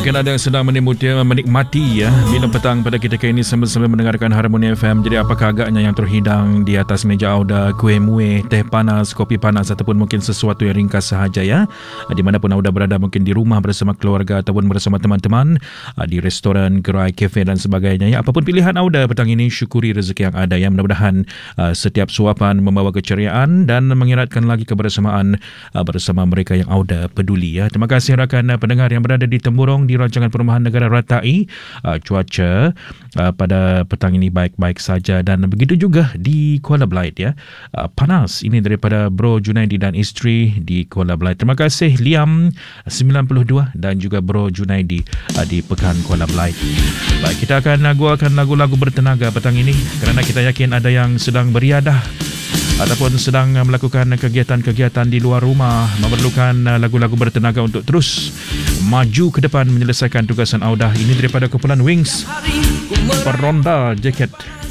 Mungkin ada yang sedang menikmati minum petang pada kita kali ini sambil mendengarkan Harmoni FM. Jadi apakah agaknya yang terhidang di atas meja Auda? Kuih muih, teh panas, kopi panas ataupun mungkin sesuatu yang ringkas sahaja di manapun Auda berada, mungkin di rumah bersama keluarga ataupun bersama teman-teman, di restoran, gerai, kafe dan sebagainya. Apapun pilihan Auda petang ini, syukuri rezeki yang ada. Mudah-mudahan setiap suapan membawa keceriaan dan mengeratkan lagi kebersamaan bersama mereka yang Auda peduli. Terima kasih rakan pendengar yang berada di Temburong, di rancangan perumahan negara Ratai. Cuaca pada petang ini baik-baik saja, dan begitu juga di Kuala Belait panas. Ini daripada Bro Junaidi dan isteri di Kuala Belait. Terima kasih Liam 92 dan juga Bro Junaidi di Pekan Kuala Belait. Baik, kita akan lagu-lagu bertenaga petang ini kerana kita yakin ada yang sedang beriadah ataupun sedang melakukan kegiatan-kegiatan di luar rumah, memerlukan lagu-lagu bertenaga untuk terus maju ke depan menyelesaikan tugasan Auda. Ini daripada kumpulan Wings, Peronda Jacket.